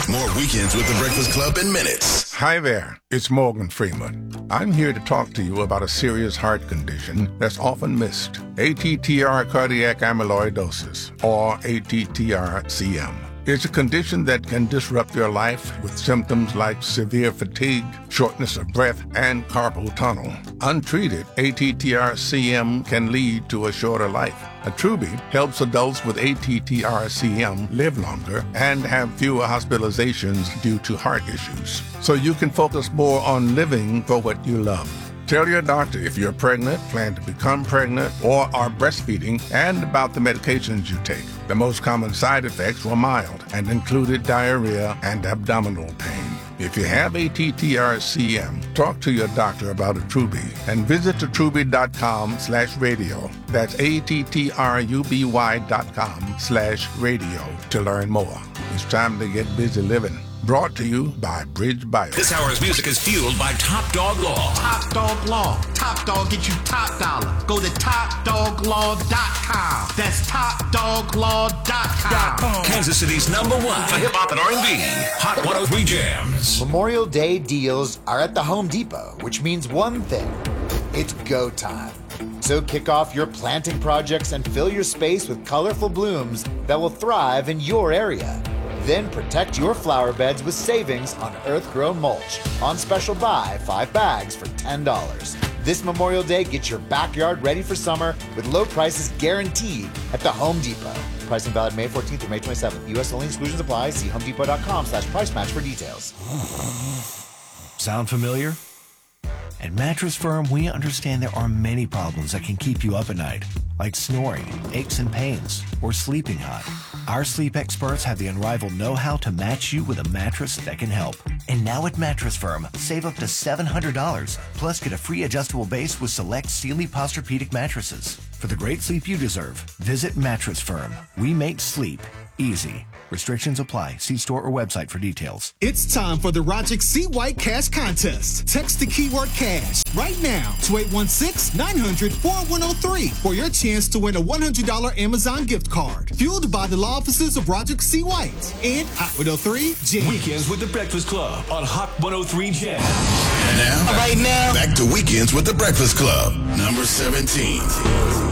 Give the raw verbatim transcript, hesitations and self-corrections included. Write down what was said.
More Weekends with the Breakfast Club in minutes. Hi there, it's Morgan Freeman. I'm here to talk to you about a serious heart condition that's often missed. A T T R cardiac amyloidosis, or A T T R C M. It's a condition that can disrupt your life with symptoms like severe fatigue, shortness of breath, and carpal tunnel. Untreated, A T T R C M can lead to a shorter life. Attruby helps adults with A T T R C M live longer and have fewer hospitalizations due to heart issues, so you can focus more on living for what you love. Tell your doctor if you're pregnant, plan to become pregnant, or are breastfeeding, and about the medications you take. The most common side effects were mild and included diarrhea and abdominal pain. If you have A T T R C M, talk to your doctor about Attruby and visit attruby.com slash radio. That's A-T-T-R-U-B-Y dot com slash radio to learn more. It's time to get busy living. Brought to you by Bridge Bio. This hour's music is fueled by Top Dog Law. Top Dog Law. Top Dog get you top dollar. Go to top dog law dot com. That's top dog law dot com. Kansas City's number one for hip-hop and R and B. Hot one oh three Jams. Memorial Day deals are at the Home Depot, which means one thing. It's go time. So kick off your planting projects and fill your space with colorful blooms that will thrive in your area. Then protect your flower beds with savings on earth-grown mulch. On special buy, five bags for ten dollars. This Memorial Day, get your backyard ready for summer with low prices guaranteed at the Home Depot. Pricing valid May fourteenth through May twenty-seventh. U S only, exclusions apply. See homedepot.com slash price match for details. Sound familiar? At Mattress Firm, we understand there are many problems that can keep you up at night, like snoring, aches and pains, or sleeping hot. Our sleep experts have the unrivaled know-how to match you with a mattress that can help. And now at Mattress Firm, save up to seven hundred dollars, plus get a free adjustable base with select Sealy Posturepedic mattresses. For the great sleep you deserve, visit Mattress Firm. We make sleep easy. Restrictions apply. See store or website for details. It's time for the Rogers C. White Cash Contest. Text the keyword cash right now to eight one six, nine hundred, four one zero three for your chance to win a one hundred dollars Amazon gift card. Fueled by the law offices of Rogers C. White and Hot one oh three Jams. Weekends with the Breakfast Club on Hot one oh three Jams. And now, Right now, back to Weekends with the Breakfast Club, number seventeen.